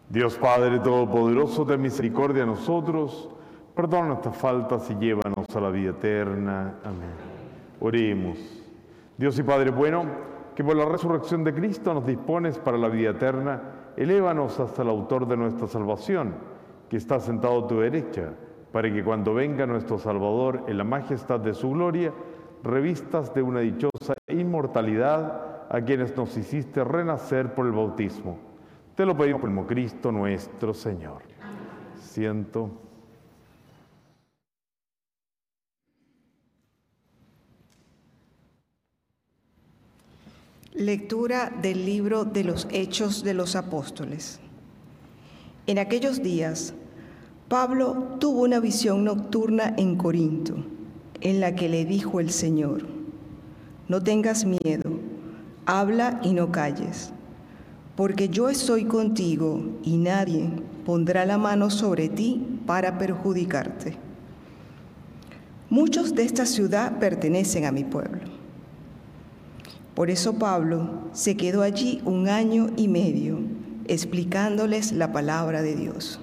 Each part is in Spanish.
Dios Padre Todopoderoso, ten misericordia de nosotros, perdona nuestras faltas y llévanos a la vida eterna. Amén. Oremos. Dios y Padre bueno, que por la resurrección de Cristo nos dispones para la vida eterna, elévanos hasta el autor de nuestra salvación, que está sentado a tu derecha, para que cuando venga nuestro Salvador en la majestad de su gloria, revistas de una dichosa inmortalidad a quienes nos hiciste renacer por el bautismo. Te lo pedimos por Cristo nuestro Señor. Siento. Lectura del libro de los Hechos de los Apóstoles. En aquellos días, Pablo tuvo una visión nocturna en Corinto, en la que le dijo el Señor: no tengas miedo, habla y no calles, porque yo estoy contigo y nadie pondrá la mano sobre ti para perjudicarte. Muchos de esta ciudad pertenecen a mi pueblo. Por eso Pablo se quedó allí 1 año y medio, explicándoles la palabra de Dios.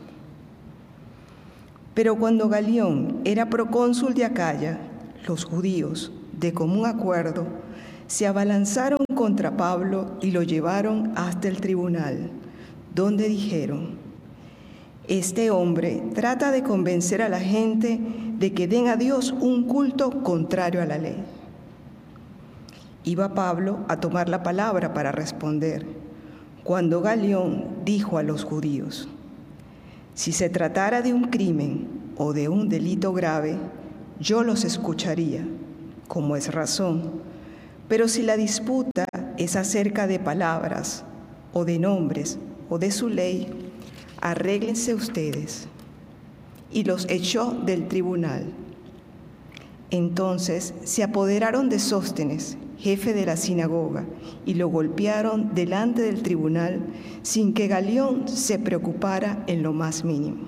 Pero cuando Galión era procónsul de Acaya, los judíos, de común acuerdo, se abalanzaron contra Pablo y lo llevaron hasta el tribunal, donde dijeron: este hombre trata de convencer a la gente de que den a Dios un culto contrario a la ley. Iba Pablo a tomar la palabra para responder, cuando Galión dijo a los judíos: si se tratara de un crimen o de un delito grave, yo los escucharía, como es razón. Pero si la disputa es acerca de palabras, o de nombres, o de su ley, arréglense ustedes. Y los echó del tribunal. Entonces se apoderaron de Sóstenes, jefe de la sinagoga, y lo golpearon delante del tribunal sin que Galión se preocupara en lo más mínimo.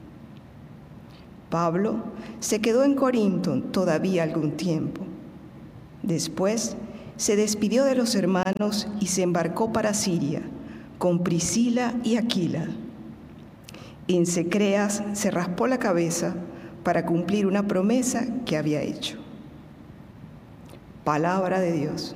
Pablo se quedó en Corinto todavía algún tiempo. Después se despidió de los hermanos y se embarcó para Siria con Priscila y Aquila. En Secreas se raspó la cabeza para cumplir una promesa que había hecho. Palabra de Dios.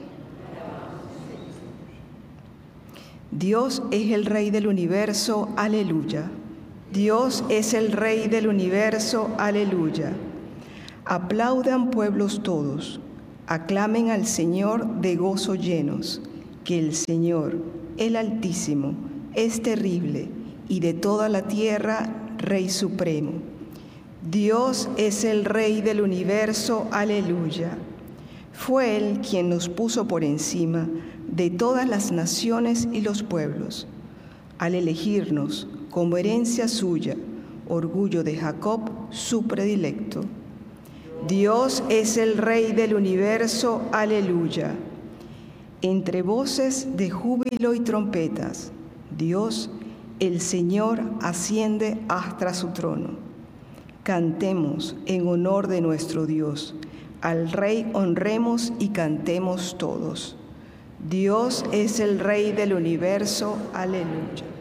Dios es el Rey del universo, aleluya. Dios es el Rey del universo, aleluya. Aplaudan pueblos todos, aclamen al Señor de gozo llenos, que el Señor, el Altísimo, es terrible y de toda la tierra Rey supremo. Dios es el Rey del universo, aleluya. Fue Él quien nos puso por encima de todas las naciones y los pueblos, al elegirnos como herencia suya, orgullo de Jacob, su predilecto. Dios es el Rey del universo, aleluya. Entre voces de júbilo y trompetas, Dios, el Señor, asciende hasta su trono. Cantemos en honor de nuestro Dios. Al Rey honremos y cantemos todos. Dios es el Rey del universo, aleluya.